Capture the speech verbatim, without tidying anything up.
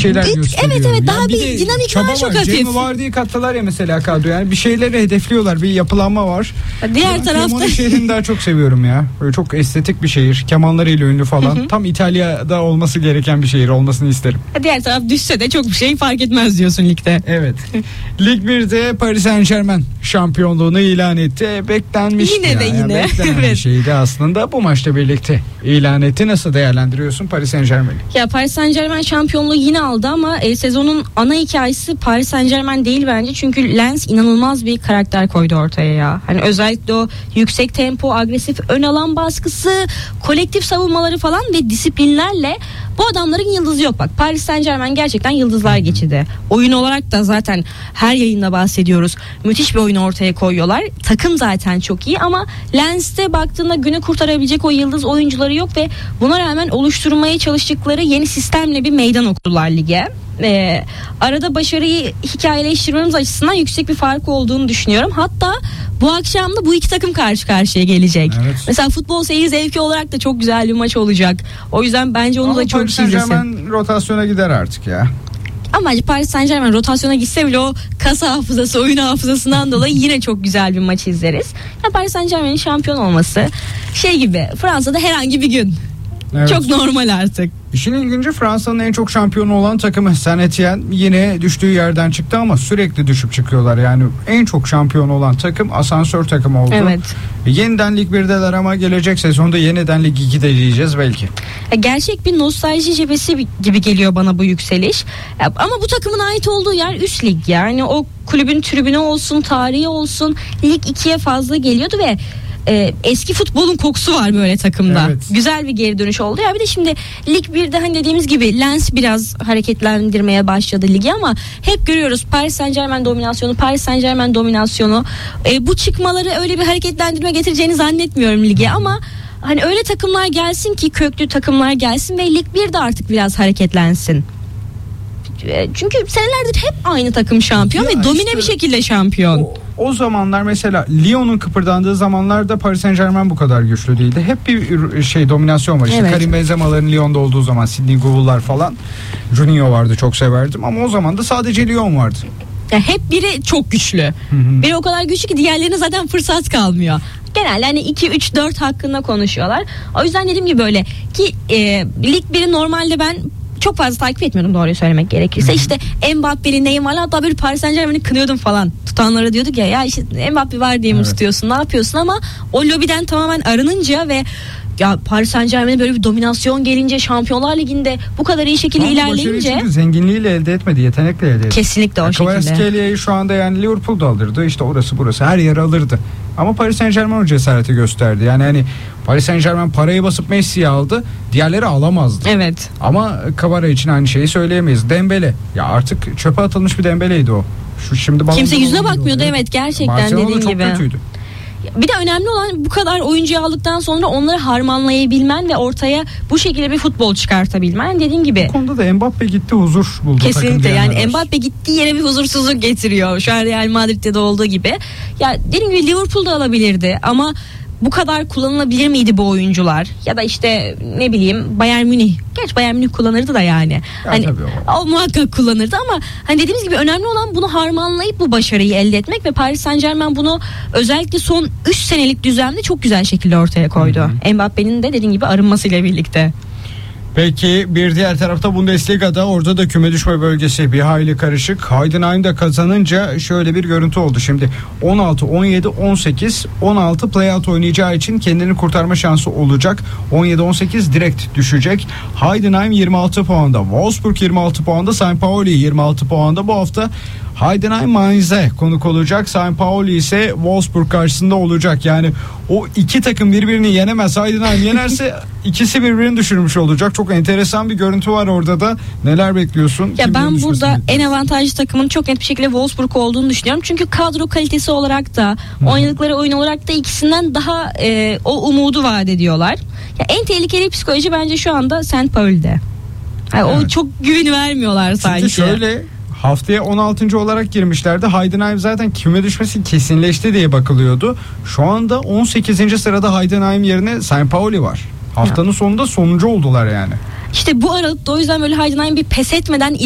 şeyler gösteriyor. Evet evet, daha yani bir, bir dinamik var, çok hafif. Jamie Vardy'yi kattılar ya mesela kadro, yani bir şeyleri hedefliyorlar, bir yapılanma var. Diğer ben tarafta Cremon'un şehrini daha çok seviyorum ya. Böyle çok estetik bir şehir, kemanlarıyla ünlü falan. Hı hı. Tam İtalya'da olması gereken bir şehir olmasını isterim. Diğer taraf düşse de çok bir şey fark etmez diyorsun ligde. Evet. Lig birde Paris Saint-Germain şampiyonluğunu ilan etti. Beklenmişti. Yine ya. de yine. Yani beklenen bir şeydi aslında. Bu maçla birlikte ilan etti. Nasıl değerlendiriyorsun Paris Saint-Germain'i? Ya Paris Saint-Germain şampiyonluğu yine aldı ama e, sezonun ana hikayesi Paris Saint-Germain değil bence. Çünkü Lens inanılmaz bir karakter koydu ortaya ya. Hani özellikle o yüksek tempo, agresif ön alan baskısı, kolektif savunmaları falan ve disiplinlerle bu adamların yıldızı yok. Bak Paris Saint-Germain gerçekten yıldızlar geçidi. Oyun olarak da zaten her yayında bahsediyoruz. Müthiş bir oyun ortaya koyuyorlar. Takım zaten çok iyi ama Lens'te baktığında günü kurtarabilecek o yıldız oyuncuları yok ve buna rağmen oluşturmaya çalıştıkları yeni sistemle bir meydan okudular lige. Ee, arada başarıyı hikayeleştirmemiz açısından yüksek bir fark olduğunu düşünüyorum. Hatta bu akşam da bu iki takım karşı karşıya gelecek. Evet. Mesela futbol seyir zevki olarak da çok güzel bir maç olacak. O yüzden bence onu ama da çok izlesin. Hemen rotasyona gider artık ya. Ama Paris Saint-Germain rotasyona gitse bile o kasa hafızası, oyun hafızasından dolayı yine çok güzel bir maç izleriz. Ya Paris Saint-Germain'in şampiyon olması şey gibi, Fransa'da herhangi bir gün. Evet. Çok normal artık. İşin ilginci, Fransa'nın en çok şampiyonu olan takımı Saint Etienne yine düştüğü yerden çıktı ama sürekli düşüp çıkıyorlar. Yani en çok şampiyon olan takım asansör takımı oldu. Evet. Yeniden Lig birdeler ama gelecek sezonda yeniden Lig ikide diyeceğiz belki. Gerçek bir nostalji cephesi gibi geliyor bana bu yükseliş. Ama bu takımın ait olduğu yer üst lig. Yani o kulübün tribünü olsun, tarihi olsun, Lig ikiye fazla geliyordu ve Ee, eski futbolun kokusu var böyle takımda. Evet. Güzel bir geri dönüş oldu. Ya bir de şimdi Lig birde hani dediğimiz gibi Lens biraz hareketlendirmeye başladı ligi ama hep görüyoruz Paris Saint-Germain dominasyonu, Paris Saint-Germain dominasyonu. Ee, bu çıkmaları öyle bir hareketlendirme getireceğini zannetmiyorum lige ama hani öyle takımlar gelsin ki, köklü takımlar gelsin ve Lig birde artık biraz hareketlensin. Çünkü senelerdir hep aynı takım şampiyon ya ve domine işte bir şekilde şampiyon. O, o zamanlar mesela Lyon'un kıpırdandığı zamanlarda Paris Saint-Germain bu kadar güçlü değildi. Hep bir şey dominasyon var. İşte evet. Karim Benzema'ların Lyon'da olduğu zaman, Sidney Govell'lar falan, Juninho vardı, çok severdim ama o zaman da sadece Lyon vardı. Ya hep biri çok güçlü. Hı hı. Biri o kadar güçlü ki diğerlerine zaten fırsat kalmıyor. Genelde hani iki üç dört hakkında konuşuyorlar. O yüzden dediğim gibi böyle ki e, Lig biri normalde ben çok fazla takip etmiyordum, doğruyu söylemek gerekirse. Hı-hı. İşte Mbappe'li, Neymar'la, hatta bir Paris Saint-Germain'i kınıyordum falan. Tutanlara diyorduk ya ya işte Mbappe var diye mi evet. tutuyorsun, ne yapıyorsun, ama o lobiden tamamen arınınca ve ya Paris Saint-Germain'e böyle bir dominasyon gelince, Şampiyonlar Ligi'nde bu kadar iyi şekilde ama ilerleyince, zenginliğiyle elde etmedi, yetenekle elde etti. Kesinlikle o yani şekilde. Kvaratskhelia şu anda yani Liverpool'da alırdı, işte orası burası her yeri alırdı. Ama Paris Saint-Germain o cesareti gösterdi. Yani hani Paris Saint-Germain parayı basıp Messi'yi aldı, diğerleri alamazdı. Evet. Ama Kvara için aynı şeyi söyleyemeyiz. Dembele, ya artık çöpe atılmış bir Dembele'ydi o. Şu şimdi kimse yüzüne bakmıyordu, evet gerçekten Barcelona'da dediğin çok gibi. Kötüydü. Bir de önemli olan bu kadar oyuncuyu aldıktan sonra onları harmanlayabilmen ve ortaya bu şekilde bir futbol çıkartabilmen, dediğim gibi. Bu konuda da Mbappe gitti, huzur buldu. Kesinlikle yani Mbappe gittiği yere bir huzursuzluk getiriyor. Şu an Real Madrid'de de olduğu gibi. Ya dediğim gibi Liverpool'da alabilirdi ama bu kadar kullanılabilir miydi bu oyuncular? Ya da işte ne bileyim Bayern Münih. Gerçi Bayern Münih kullanırdı da yani. Ya hani o. o muhakkak kullanırdı ama hani dediğimiz gibi önemli olan bunu harmanlayıp bu başarıyı elde etmek ve Paris Saint-Germain bunu özellikle son üç senelik düzlemde çok güzel şekilde ortaya koydu. Hı-hı. Mbappe'nin de dediğim gibi arınmasıyla birlikte. Peki bir diğer tarafta Bundesliga'da, orada da küme düşme bölgesi bir hayli karışık. Heidenheim'de kazanınca şöyle bir görüntü oldu. Şimdi on altı, on yedi, on sekiz, on altı playout oynayacağı için kendini kurtarma şansı olacak. on yedi on sekiz direkt düşecek. Heidenheim yirmi altı puanda, Wolfsburg yirmi altı puanda, Saint Pauli yirmi altı puanda. Bu hafta Heidenheim Mainz'e konuk olacak. Saint Pauli ise Wolfsburg karşısında olacak. Yani o iki takım birbirini yenemez. Heidenheim yenerse ikisi birbirini düşürmüş olacak. Çok enteresan bir görüntü var orada da. Neler bekliyorsun? Ya ben burada en avantajlı takımın çok net bir şekilde Wolfsburg olduğunu düşünüyorum. Çünkü kadro kalitesi olarak da, Hı. oynadıkları oyun olarak da ikisinden daha e, o umudu vaat ediyorlar. Ya en tehlikeli psikoloji bence şu anda Saint Pauli'de. Yani evet. O çok güveni vermiyorlar sanki. Çünkü şöyle, haftaya on altıncı olarak girmişlerdi. Heidenheim zaten küme düşmesi kesinleşti diye bakılıyordu. Şu anda on sekizinci sırada Heidenheim yerine Saint Pauli var. Haftanın ya. sonunda sonuncu oldular yani. İşte bu aralıkta o yüzden böyle Heidenheim bir pes etmeden